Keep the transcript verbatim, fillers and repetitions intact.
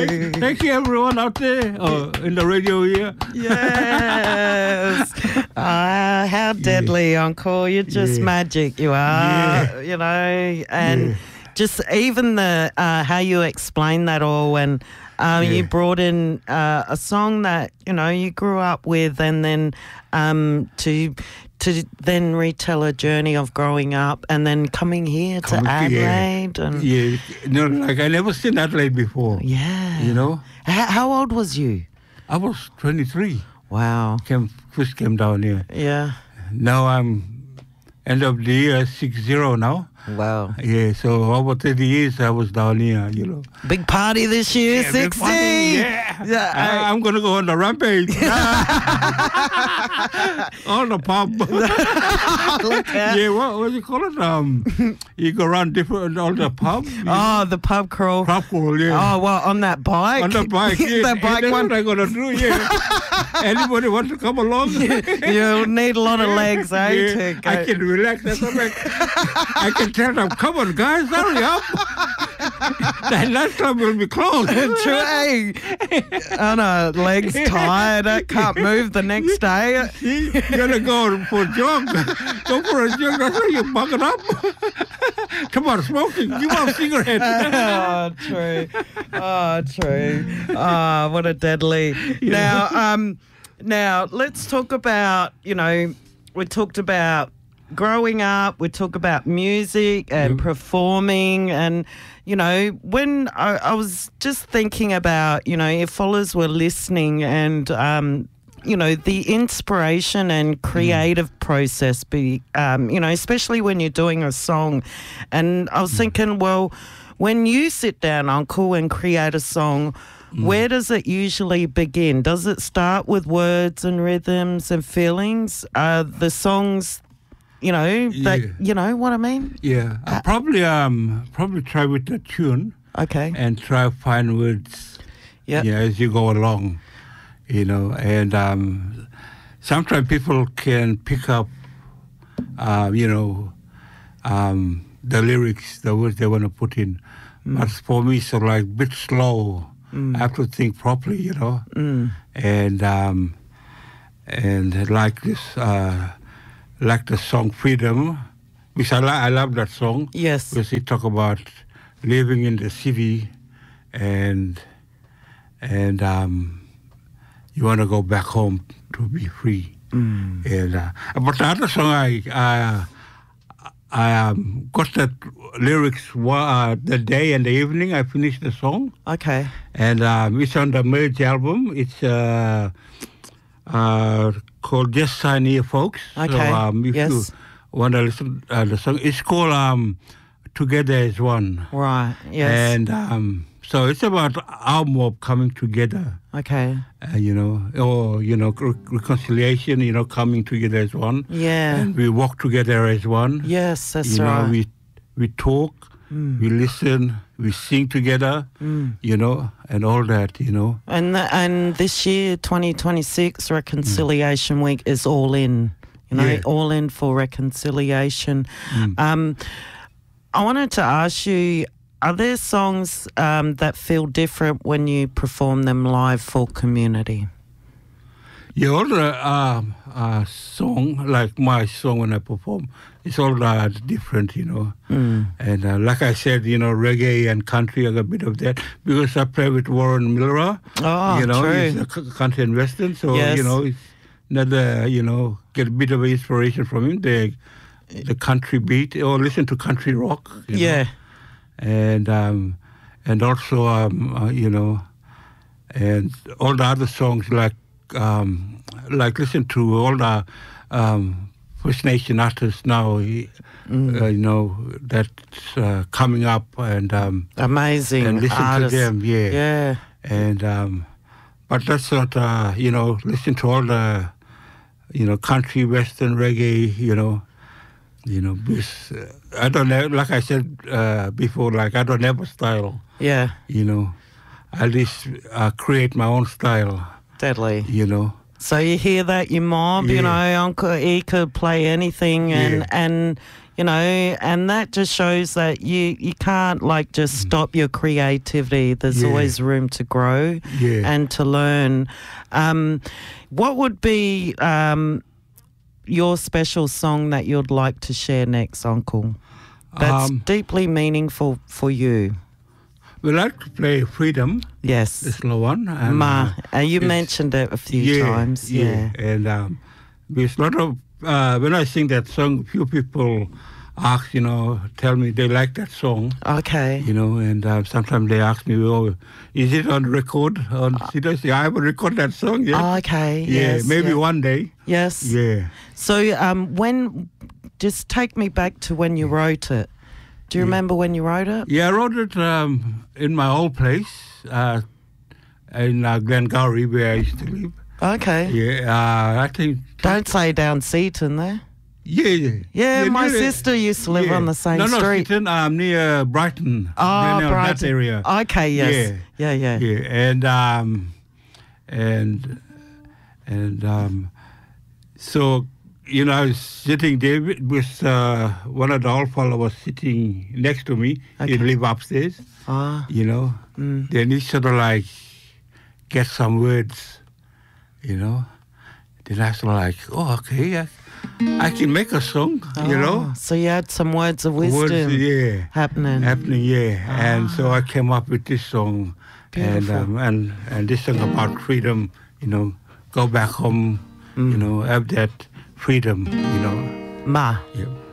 Thank you, everyone out there uh, in the radio here. Yes. Ah, how deadly, yeah. Uncle. You're just yeah. magic. You are, yeah. you know, and yeah. just even the uh, how you explain that all and uh, yeah. you brought in uh, a song that, you know, you grew up with and then um, to to then retell a journey of growing up and then coming here coming to Adelaide. Yeah. And yeah, no, like I never seen Adelaide before. Yeah. You know? How, how old was you? I was twenty-three. Wow. Came, first came down here. Yeah. Now I'm end of the year, six zero now. Wow. Yeah, so over thirty years I was down here, you know. Big party this year, yeah, sixty. Yeah. yeah I, I'm going to go on the rampage. On the pub. yeah, what, what do you call it? Um, you go around different, all the pub. Oh, the pub crawl. Pub crawl, yeah. Oh, well, on that bike. On the bike, yeah. the bike that's one. what I'm going to do, yeah. Anybody want to come along? You'll need a lot of legs, eh? Yeah, to go. I can relax. That's what I, I can tell them, come on, guys, hurry up. That last club will be closed. True, eh? Oh, no, legs tired. I can't move the next day. See, you're going to go for a jog. Go for a jog. That's how you buck it up. Come on, smoking. Give up a cigarette. Oh, true. Oh, true. Oh, what a deadly. Yeah. Now, um, now, let's talk about, you know, we talked about growing up, we talk about music and yep. performing and, you know, when I, I was just thinking about, you know, if followers were listening and, um, you know, the inspiration and creative mm. process, be, um, you know, especially when you're doing a song. And I was mm. thinking, well, when you sit down, Uncle, and create a song, mm. where does it usually begin? Does it start with words and rhythms and feelings? Are the songs... You know, that, yeah. you know what I mean? Yeah. Uh, I probably um probably try with the tune. Okay. And try to find words yep. yeah, as you go along, you know. And um, sometimes people can pick up, uh, you know, um, the lyrics, the words they want to put in. Mm. But for me, it's like a bit slow. Mm. I have to think properly, you know. Mm. And, um, and like this... Uh, like the song Freedom, which I, li- I love that song. Yes. Because it talk about living in the city and and um, you want to go back home to be free. Mm. And uh, but the other song, I I, I um, got that lyrics uh, the day and the evening I finished the song. Okay. And um, it's on the Merge album. It's... Uh, uh, called Just Sign Here, folks. Okay. So, um, if yes. you want to listen to uh, the song, it's called um, Together as One. Right, yes. And um, so it's about our mob coming together. Okay. Uh, you know, or, you know, re- reconciliation, you know, coming together as one. Yeah. And we walk together as one. Yes, that's you right. Know, we, we talk, mm. we listen, we sing together, mm. you know, and all that, you know. And the, and this year, twenty twenty-six, Reconciliation mm. Week is all in, you know, yeah. all in for reconciliation. Mm. Um, I wanted to ask you, are there songs um, that feel different when you perform them live for community? Yeah, all the uh, uh, song, like my song when I perform, it's all uh, different, you know. Mm. And uh, like I said, you know, reggae and country, I got a bit of that. Because I play with Warren Miller, oh, you know, true. he's a country and western. So, yes. you know, it's another, you know, get a bit of inspiration from him. The, the country beat, or listen to country rock. You yeah. know? And, um, and also, um, uh, you know, and all the other songs like, Um, like listen to all the um, First Nation artists now, mm. uh, you know, that's uh, coming up and um, amazing and listen artists. to them, yeah, yeah. And um, but that's not, uh, you know, listen to all the, you know, country, western, reggae, you know, you know. Because, uh, I don't have, like I said uh, before, like I don't have a style. Yeah. You know, I just uh, create my own style. Deadly. You know. So you hear that, your mob, Yeah. you know, Uncle E could play anything, and Yeah. and you know, and that just shows that you you can't like just stop your creativity. There's Yeah. always room to grow Yeah. and to learn. Um, what would be um, your special song that you'd like to share next, Uncle? That's Um, deeply meaningful for you. We like to play Freedom, the Yes. slow one. And, Ma, uh, uh, you it's- mentioned it a few yeah, times. Yeah. And um, there's a lot of, uh, when I sing that song, few people ask, you know, tell me they like that song, Okay. you know, and uh, sometimes they ask me, oh, is it on record? On C D? I haven't recorded that song yet. Okay. yeah, Yes. maybe yeah. one day. Yes. Yeah. So, um, when, just take me back to when you wrote it. Do you remember when you wrote it? Yeah, I wrote it um, in my old place, uh, in uh, Glengarry, where I used to live. Okay. Yeah, uh, I think. Don't say down Seaton there. Yeah, yeah. Yeah, my near- sister used to live yeah. on the same no, no, street. Seaton, um, near Brighton. Oh, near Brighton. That area. Okay, yes. Yeah, yeah. Yeah, and um, and and um, so you know, I was sitting there with, with uh, one of the old fellow was sitting next to me. Okay. He lived upstairs. Ah, You know, mm. then he sort of like get some words. You know, then I sort of like, oh, okay, I, I can make a song. You know, Oh, so you had some words of wisdom words, yeah. happening. happening, yeah. And so I came up with this song, and Beautiful. um, and and this song about freedom. You know, go back home. Mm. You know, have that freedom. You know, Ma. yeah.